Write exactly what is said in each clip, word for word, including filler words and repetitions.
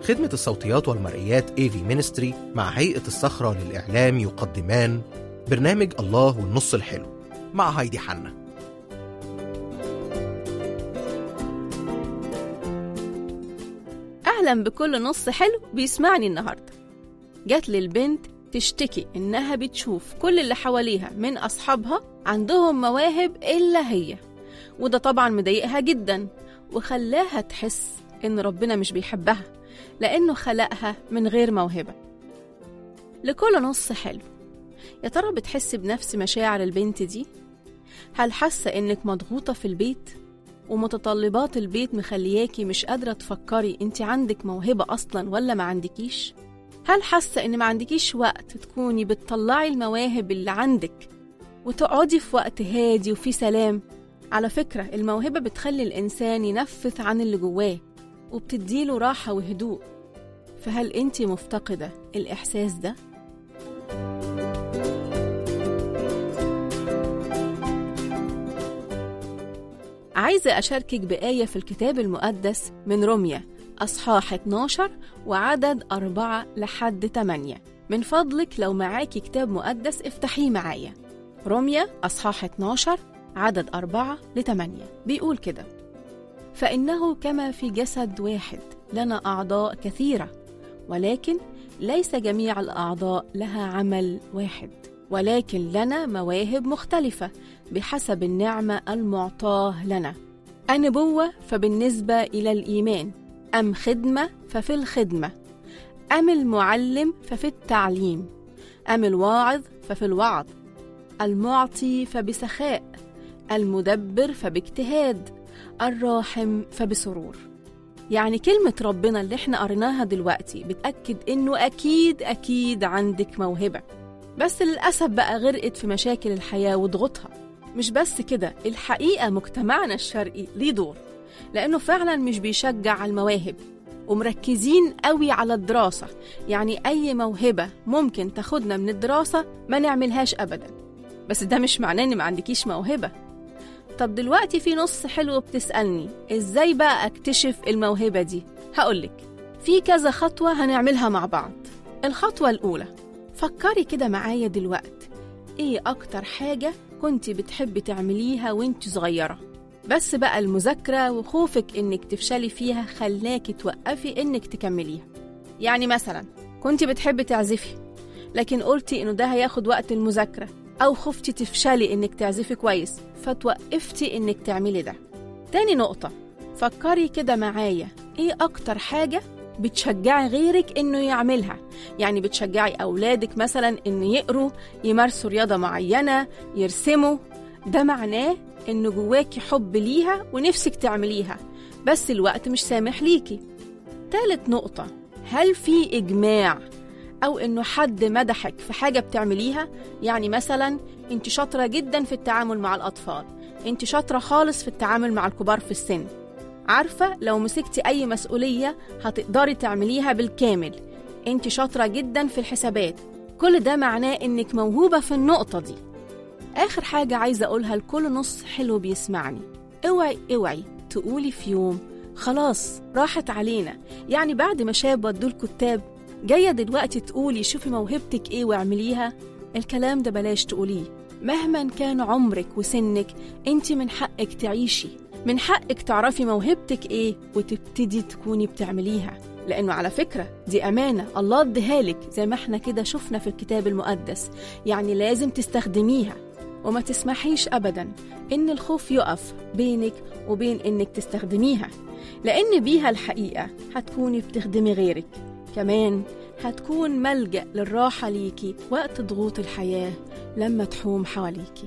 خدمة الصوتيات والمرئيات إيه في Ministry مع هيئة الصخرة للإعلام يقدمان برنامج الله والنص الحلو مع هايدي حنا. أهلا بكل نص حلو بيسمعني النهاردة. جات لي البنت تشتكي إنها بتشوف كل اللي حواليها من أصحابها عندهم مواهب إلا هي، وده طبعا مضايقها جدا وخلاها تحس إن ربنا مش بيحبها لأنه خلقها من غير موهبة. لكل نص حلو، يا ترى بتحس بنفس مشاعر البنت دي؟ هل حاسة إنك مضغوطة في البيت ومتطلبات البيت مخلياكي مش قادرة تفكري انت عندك موهبة أصلا ولا ما عندكيش؟ هل حاسة إن ما عندكيش وقت تكوني بتطلعي المواهب اللي عندك وتقعدي في وقت هادي وفي سلام؟ على فكرة الموهبة بتخلي الإنسان ينفث عن اللي جواه وبتديله راحة وهدوء، فهل انت مفتقدة الإحساس ده؟ عايزة أشاركك بآية في الكتاب المقدس من روميا أصحاح اتناشر وعدد أربعة لحد تمانية. من فضلك لو معاكي كتاب مقدس افتحيه معايا. روميا أصحاح اتناشر عدد أربعة لتمانية بيقول كده: فإنه كما في جسد واحد لنا أعضاء كثيرة، ولكن ليس جميع الأعضاء لها عمل واحد، ولكن لنا مواهب مختلفة بحسب النعمة المعطاة لنا. النبوة فبالنسبة إلى الإيمان، أم خدمة ففي الخدمة، أم المعلم ففي التعليم، أم الواعظ ففي الوعظ، المعطي فبسخاء، المدبر فباجتهاد، الراحم فبسرور. يعني كلمة ربنا اللي احنا قريناها دلوقتي بتأكد إنه أكيد أكيد عندك موهبة، بس للأسف بقى غرقت في مشاكل الحياة وضغطها. مش بس كده، الحقيقة مجتمعنا الشرقي ليه دور، لأنه فعلا مش بيشجع على المواهب ومركزين قوي على الدراسة. يعني أي موهبة ممكن تاخدنا من الدراسة ما نعملهاش أبدا، بس ده مش معناه إن ما عندكيش موهبة. طب دلوقتي في نص حلو بتسألني إزاي بقى أكتشف الموهبة دي؟ هقولك في كذا خطوة هنعملها مع بعض. الخطوة الأولى، فكري كده معايا دلوقتي إيه أكتر حاجة كنتي بتحبي تعمليها وإنتي صغيرة، بس بقى المذاكرة وخوفك إنك تفشلي فيها خلاكي توقفي إنك تكمليها. يعني مثلا كنتي بتحبي تعزفي لكن قلتي إنه ده هياخد وقت المذاكرة، أو خفتي تفشلي إنك تعزفي كويس فتوقفتي إنك تعملي ده. تاني نقطة، فكري كده معايا إيه أكتر حاجة بتشجعي غيرك إنه يعملها. يعني بتشجعي أولادك مثلا إن يقروا، يمارسوا رياضة معينة، يرسموا. ده معناه إنه جواكي حب ليها ونفسك تعمليها، بس الوقت مش سامح ليكي. تالت نقطة، هل في إجماع أو إنه حد مدحك في حاجة بتعمليها؟ يعني مثلا أنت شاطرة جدا في التعامل مع الأطفال، أنت شاطرة خالص في التعامل مع الكبار في السن، عارفة لو مسكتي أي مسؤولية هتقدري تعمليها بالكامل، أنت شاطرة جدا في الحسابات. كل ده معناه إنك موهوبة في النقطة دي. آخر حاجة عايزة أقولها لكل نص حلو بيسمعني، اوعي اوعي تقولي في يوم خلاص راحت علينا. يعني بعد ما شاب ودوا الكتاب جاية دلوقتي تقولي شوفي موهبتك ايه واعمليها؟ الكلام ده بلاش تقوليه. مهما كان عمرك وسنك، انت من حقك تعيشي، من حقك تعرفي موهبتك ايه وتبتدي تكوني بتعمليها، لأنه على فكرة دي أمانة الله اديهالك زي ما احنا كده شفنا في الكتاب المقدس. يعني لازم تستخدميها، وما تسمحيش أبدا إن الخوف يقف بينك وبين إنك تستخدميها، لأن بيها الحقيقة هتكوني بتخدمي غيرك، كمان هتكون ملجأ للراحة ليكي وقت ضغوط الحياة لما تحوم حواليكي.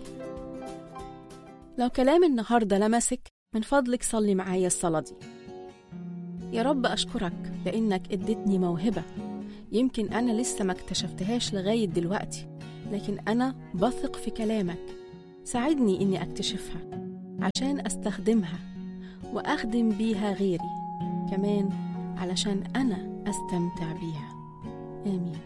لو كلام النهاردة لمسك، من فضلك صلي معايا الصلاة دي. يا رب أشكرك لأنك اديتني موهبة، يمكن أنا لسه ما اكتشفتهاش لغاية دلوقتي، لكن أنا بثق في كلامك. ساعدني إني أكتشفها عشان أستخدمها وأخدم بيها غيري، كمان علشان أنا أستمتع بيها. آمين.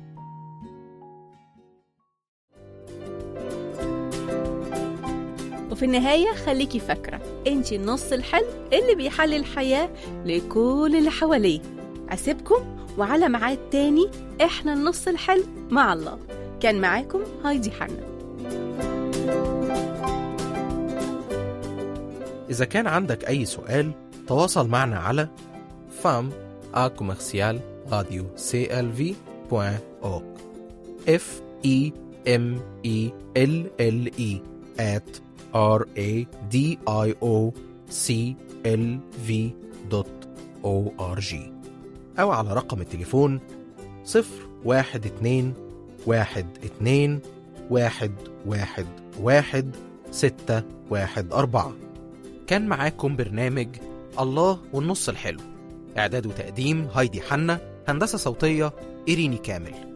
وفي النهاية خليكي فاكرة انتي النص الحلو اللي بيحلي الحياة لكل اللي حواليه، أسيبكم وعلى ميعاد تاني إحنا النص الحلو مع الله. كان معاكم هايدي حنا. إذا كان عندك أي سؤال تواصل معنا على femme à commercial radio c l v point org f e m e l l e at r a d i o c l v dot org أو على رقم التليفون صفر واحد اتنين واحد اتنين واحد واحد واحد ستة واحد أربعة. كان معاكم برنامج الله والنص الحلو، إعداد وتقديم هايدي حنا، هندسة صوتية إيريني كامل.